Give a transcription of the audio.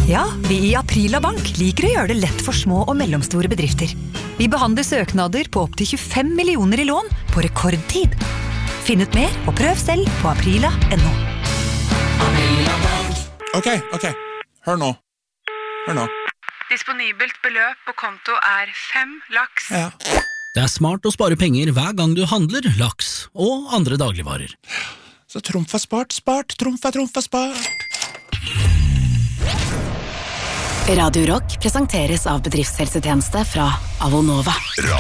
Ja, vi i Aprila Bank liker å gjøre det lett for små og mellomstore bedrifter. Vi behandler søknader på opp til 25 millioner i lån på rekordtid. Finn ut mer og prøv selv på aprila.no. Ok. Hør nå. Disponibelt beløp på konto 5 laks. Ja. Det smart å spare penger hver gang du handler laks og andre dagligvarer. Så trumf spart, trumf spart. Radio Rock presenteres av bedriftshelsetjeneste fra Avonova.